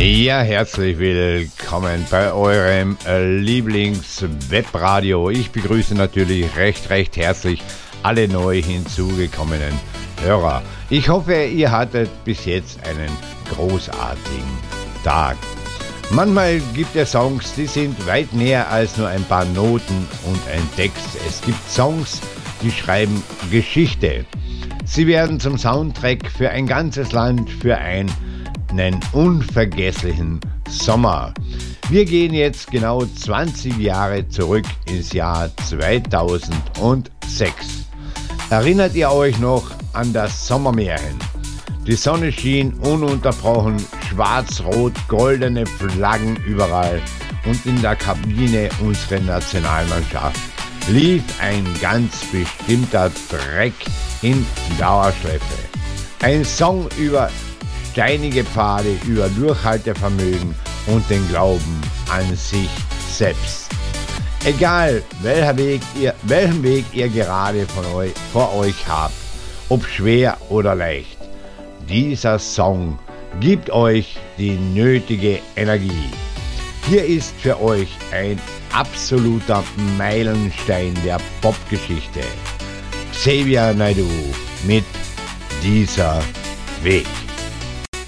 Ja, herzlich willkommen bei eurem Lieblings-Webradio. Ich begrüße natürlich recht herzlich alle neu hinzugekommenen Hörer. Ich hoffe, ihr hattet bis jetzt einen großartigen Tag. Manchmal gibt es Songs, die sind weit näher als nur ein paar Noten und ein Text. Es gibt Songs, die schreiben Geschichte. Sie werden zum Soundtrack für ein ganzes Land, für einen unvergesslichen Sommer. Wir gehen jetzt genau 20 Jahre zurück ins Jahr 2006. Erinnert ihr euch noch an das Sommermärchen? Die Sonne schien ununterbrochen, schwarz-rot-goldene Flaggen überall und in der Kabine unserer Nationalmannschaft lief ein ganz bestimmter Track in Dauerschleife. Ein Song über steinige Pfade, über Durchhaltevermögen und den Glauben an sich selbst. Egal welchen Weg ihr gerade vor euch habt, ob schwer oder leicht, dieser Song gibt euch die nötige Energie. Hier ist für euch ein absoluter Meilenstein der Popgeschichte. Xavier Naidoo mit Dieser Weg.